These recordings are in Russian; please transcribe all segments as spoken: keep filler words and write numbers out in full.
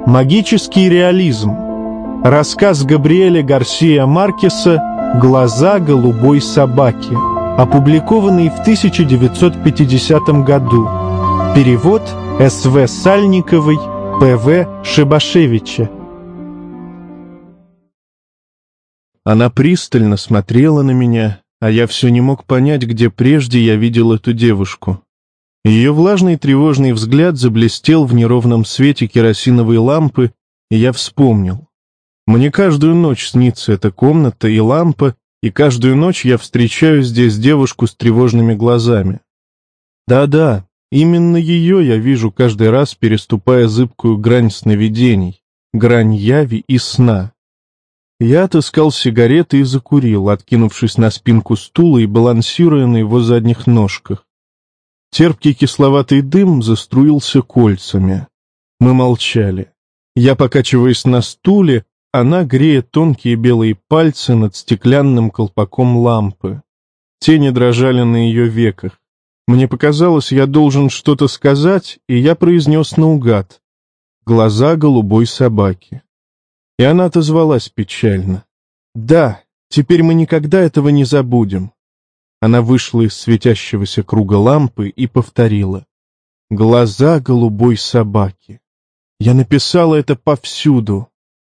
Магический реализм. Рассказ Габриэля Гарсиа Маркеса «Глаза голубой собаки», опубликованный в тысяча девятьсот пятидесятом году. Перевод С В Сальниковой, П В Шибашевича. Она пристально смотрела на меня, а я все не мог понять, где прежде я видел эту девушку. Ее влажный тревожный взгляд заблестел в неровном свете керосиновой лампы, и я вспомнил. Мне каждую ночь снится эта комната и лампа, и каждую ночь я встречаю здесь девушку с тревожными глазами. Да-да, именно ее я вижу каждый раз, переступая зыбкую грань сновидений, грань яви и сна. Я отыскал сигареты и закурил, откинувшись на спинку стула и балансируя на его задних ножках. Терпкий кисловатый дым заструился кольцами. Мы молчали. Я покачиваюсь на стуле, она греет тонкие белые пальцы над стеклянным колпаком лампы. Тени дрожали на ее веках. Мне показалось, я должен что-то сказать, и я произнес наугад: «Глаза голубой собаки». И она отозвалась печально: «Да, теперь мы никогда этого не забудем». Она вышла из светящегося круга лампы и повторила: «Глаза голубой собаки». Я написала это повсюду.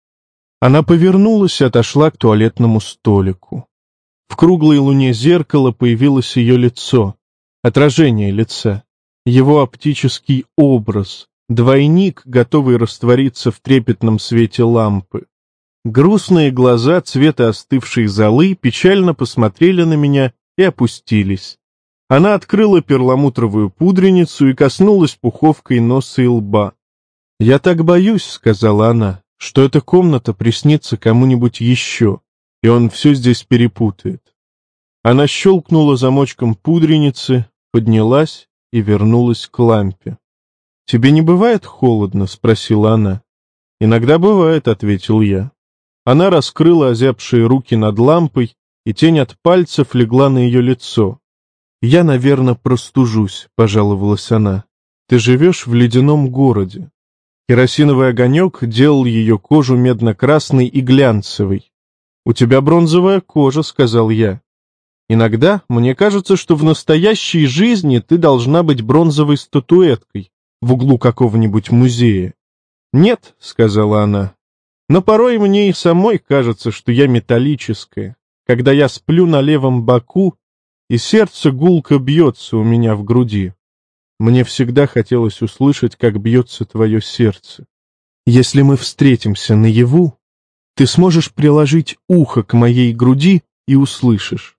Она повернулась и отошла к туалетному столику. В круглой луне зеркала появилось ее лицо, отражение лица, его оптический образ, двойник, готовый раствориться в трепетном свете лампы. Грустные глаза цвета остывшей золы печально посмотрели на меня и опустились. Она открыла перламутровую пудреницу и коснулась пуховкой носа и лба. «Я так боюсь», — сказала она, — «что эта комната приснится кому-нибудь еще, и он все здесь перепутает». Она щелкнула замочком пудреницы, поднялась и вернулась к лампе. «Тебе не бывает холодно?» — спросила она. «Иногда бывает», — ответил я. Она раскрыла озябшие руки над лампой, и тень от пальцев легла на ее лицо. «Я, наверное, простужусь», — пожаловалась она. «Ты живешь в ледяном городе». Керосиновый огонек делал ее кожу медно-красной и глянцевой. «У тебя бронзовая кожа», — сказал я. «Иногда мне кажется, что в настоящей жизни ты должна быть бронзовой статуэткой в углу какого-нибудь музея». «Нет», — сказала она, — «но порой мне и самой кажется, что я металлическая, когда я сплю на левом боку, и сердце гулко бьется у меня в груди. Мне всегда хотелось услышать, как бьется твое сердце. Если мы встретимся наяву, ты сможешь приложить ухо к моей груди и услышишь.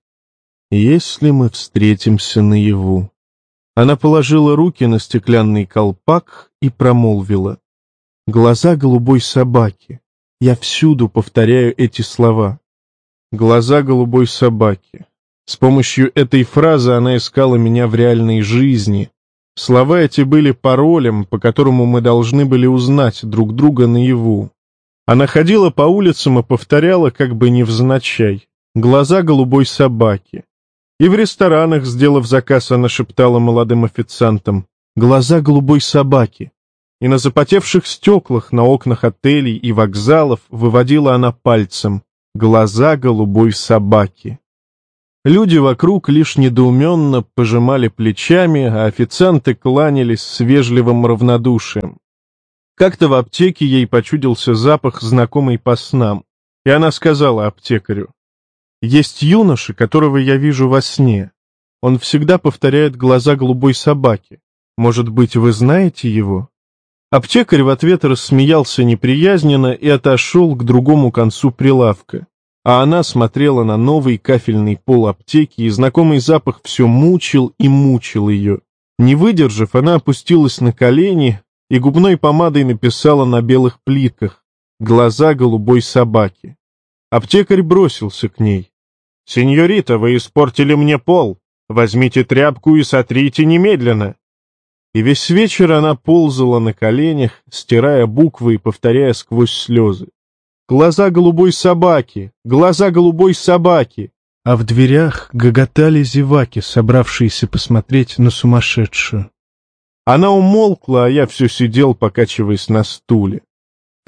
Если мы встретимся наяву». Она положила руки на стеклянный колпак и промолвила: «Глаза голубой собаки». Я всюду повторяю эти слова. «Глаза голубой собаки». С помощью этой фразы она искала меня в реальной жизни. Слова эти были паролем, по которому мы должны были узнать друг друга наяву. Она ходила по улицам и повторяла, как бы невзначай: «Глаза голубой собаки». И в ресторанах, сделав заказ, она шептала молодым официантам: «Глаза голубой собаки». И на запотевших стеклах на окнах отелей и вокзалов выводила она пальцем: «Глаза голубой собаки». Люди вокруг лишь недоуменно пожимали плечами, а официанты кланялись с вежливым равнодушием. Как-то в аптеке ей почудился запах, знакомый по снам, и она сказала аптекарю: «Есть юноша, которого я вижу во сне. Он всегда повторяет глаза голубой собаки. Может быть, вы знаете его?» Аптекарь в ответ рассмеялся неприязненно и отошел к другому концу прилавка. А она смотрела на новый кафельный пол аптеки, и знакомый запах все мучил и мучил ее. Не выдержав, она опустилась на колени и губной помадой написала на белых плитках: «Глаза голубой собаки». Аптекарь бросился к ней: «Сеньорита, вы испортили мне пол. Возьмите тряпку и сотрите немедленно». И весь вечер она ползала на коленях, стирая буквы и повторяя сквозь слезы: «Глаза голубой собаки! Глаза голубой собаки!» А в дверях гоготали зеваки, собравшиеся посмотреть на сумасшедшую. Она умолкла, а я все сидел, покачиваясь на стуле.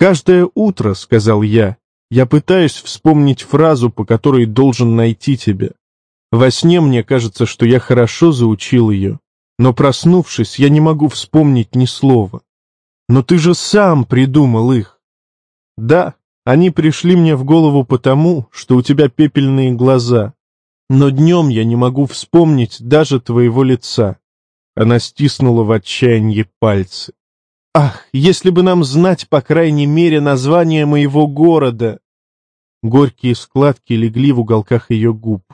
«Каждое утро, — сказал я, — я пытаюсь вспомнить фразу, по которой должен найти тебя. Во сне мне кажется, что я хорошо заучил ее, но, проснувшись, я не могу вспомнить ни слова. Но ты же сам придумал их». «Да, они пришли мне в голову потому, что у тебя пепельные глаза, но днем я не могу вспомнить даже твоего лица». Она стиснула в отчаянии пальцы. «Ах, если бы нам знать, по крайней мере, название моего города!» Горькие складки легли в уголках ее губ.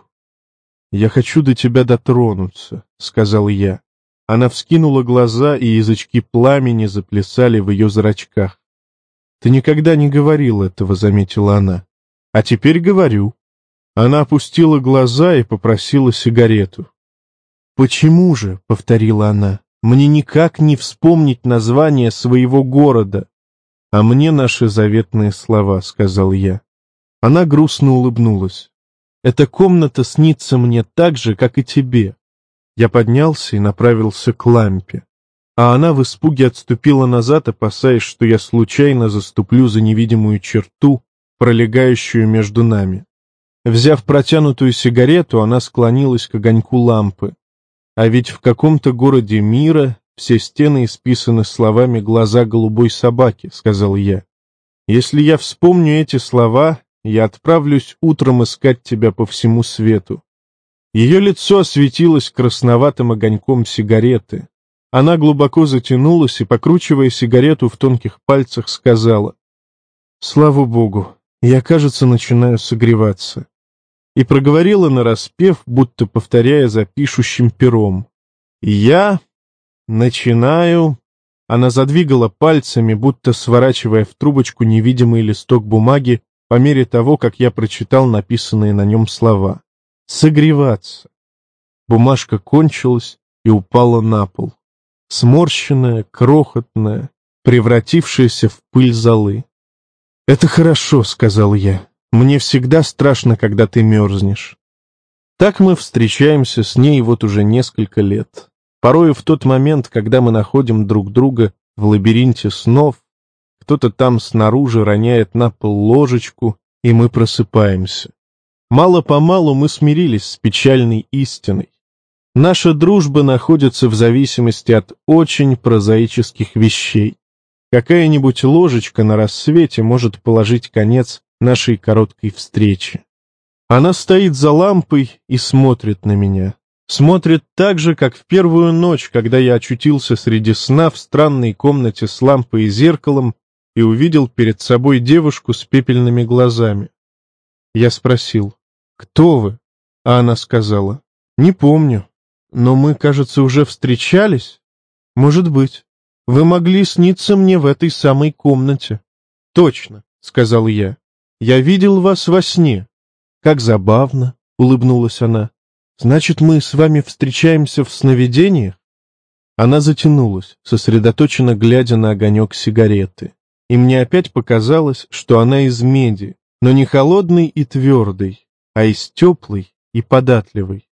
«Я хочу до тебя дотронуться», — сказал я. Она вскинула глаза, и язычки пламени заплясали в ее зрачках. «Ты никогда не говорил этого», — заметила она. «А теперь говорю». Она опустила глаза и попросила сигарету. «Почему же?» — повторила она. «Мне никак не вспомнить название своего города». «А мне наши заветные слова», — сказал я. Она грустно улыбнулась. «Эта комната снится мне так же, как и тебе». Я поднялся и направился к лампе, а она в испуге отступила назад, опасаясь, что я случайно заступлю за невидимую черту, пролегающую между нами. Взяв протянутую сигарету, она склонилась к огоньку лампы. «А ведь в каком-то городе мира все стены исписаны словами «глаза голубой собаки», — сказал я. «Если я вспомню эти слова, я отправлюсь утром искать тебя по всему свету». Ее лицо осветилось красноватым огоньком сигареты. Она глубоко затянулась и, покручивая сигарету в тонких пальцах, сказала: «Слава Богу, я, кажется, начинаю согреваться». И проговорила нараспев, будто повторяя за пишущим пером: «Я начинаю...» Она задвигала пальцами, будто сворачивая в трубочку невидимый листок бумаги по мере того, как я прочитал написанные на нем слова. «Согреваться». Бумажка кончилась и упала на пол, сморщенная, крохотная, превратившаяся в пыль золы. «Это хорошо», — сказал я. «Мне всегда страшно, когда ты мерзнешь». Так мы встречаемся с ней вот уже несколько лет. Порою в тот момент, когда мы находим друг друга в лабиринте снов, кто-то там снаружи роняет на пол ложечку, и мы просыпаемся. Мало-помалу мы смирились с печальной истиной. Наша дружба находится в зависимости от очень прозаических вещей. Какая-нибудь ложечка на рассвете может положить конец нашей короткой встрече. Она стоит за лампой и смотрит на меня. Смотрит так же, как в первую ночь, когда я очутился среди сна в странной комнате с лампой и зеркалом и увидел перед собой девушку с пепельными глазами. Я спросил: «Кто вы?» А она сказала: «Не помню. Но мы, кажется, уже встречались?» «Может быть. Вы могли сниться мне в этой самой комнате». «Точно», — сказал я. «Я видел вас во сне». «Как забавно», — улыбнулась она. «Значит, мы с вами встречаемся в сновидениях?» Она затянулась, сосредоточенно глядя на огонек сигареты. И мне опять показалось, что она из меди, но не холодной и твердой, а из теплой и податливой.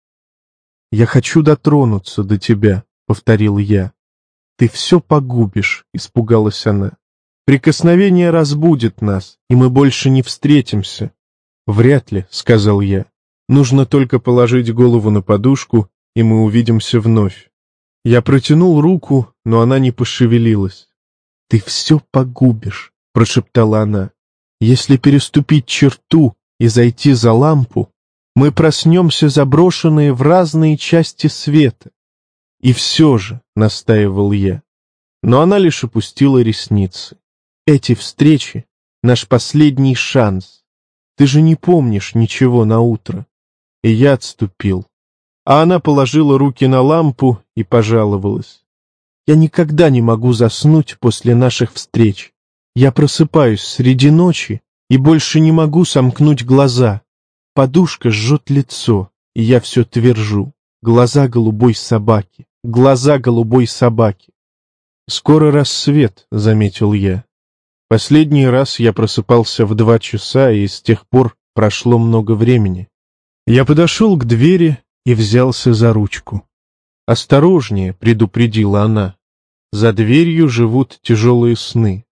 «Я хочу дотронуться до тебя», — повторил я. «Ты все погубишь», — испугалась она. «Прикосновение разбудит нас, и мы больше не встретимся». «Вряд ли», — сказал я. «Нужно только положить голову на подушку, и мы увидимся вновь». Я протянул руку, но она не пошевелилась. «Ты все погубишь», — прошептала она. «Если переступить черту и зайти за лампу, мы проснемся заброшенные в разные части света». «И все же», — настаивал я. Но она лишь опустила ресницы. «Эти встречи — наш последний шанс. Ты же не помнишь ничего на утро». И я отступил. А она положила руки на лампу и пожаловалась: «Я никогда не могу заснуть после наших встреч. Я просыпаюсь среди ночи и больше не могу сомкнуть глаза. Подушка жжет лицо, и я все твержу: глаза голубой собаки, глаза голубой собаки». «Скоро рассвет», — заметил я. Последний раз я просыпался в два часа, и с тех пор прошло много времени. Я подошел к двери и взялся за ручку. «Осторожнее», — предупредила она. «За дверью живут тяжелые сны».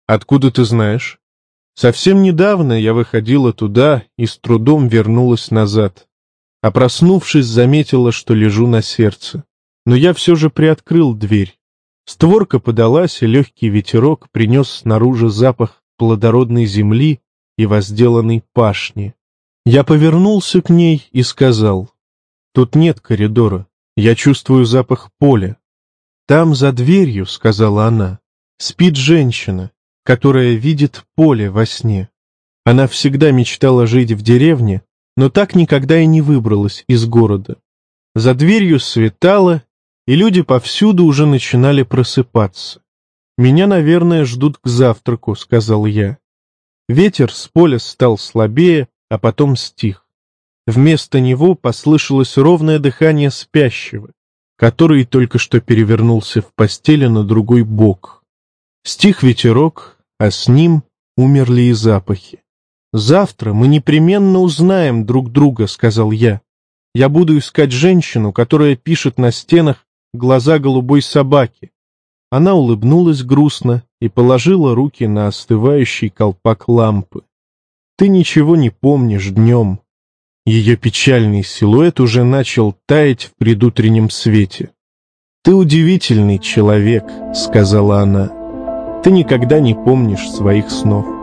Откуда ты знаешь? Совсем недавно я выходила туда и с трудом вернулась назад. А проснувшись, заметила, что лежу на сердце. Но я все же приоткрыл дверь. Створка подалась, и легкий ветерок принес снаружи запах плодородной земли и возделанной пашни. Я повернулся к ней и сказал: «Тут нет коридора, я чувствую запах поля». «Там, за дверью, — сказала она, — спит женщина, которая видит поле во сне. Она всегда мечтала жить в деревне, но так никогда и не выбралась из города. За дверью светало, и люди повсюду уже начинали просыпаться. «Меня, наверное, ждут к завтраку», — сказал я. Ветер с поля стал слабее, а потом стих. Вместо него послышалось ровное дыхание спящего, который только что перевернулся в постели на другой бок. Стих ветерок, а с ним умерли и запахи. «Завтра мы непременно узнаем друг друга», — сказал я. «Я буду искать женщину, которая пишет на стенах глаза голубой собаки». Она улыбнулась грустно и положила руки на остывающий колпак лампы. «Ты ничего не помнишь днем». Ее печальный силуэт уже начал таять в предутреннем свете. «Ты удивительный человек», — сказала она. «Ты никогда не помнишь своих снов».